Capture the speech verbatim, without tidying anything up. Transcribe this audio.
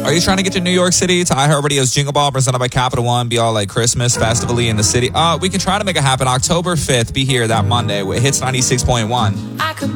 Are you trying to get to New York City to iHeartRadio's Jingle Ball presented by Capital One? Be all like Christmas festivally in the city. Uh, we can try to make it happen. October fifth, be here that Monday with Hits ninety-six point one. I could